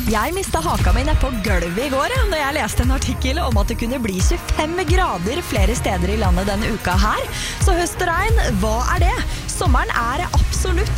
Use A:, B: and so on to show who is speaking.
A: Jeg mistet haka mi ned på gulvet I går når jeg leste en artikkel om at det kunne bli 25 grader flere steder I landet denne uka her. Så høstregn, hva det? Sommeren absolutt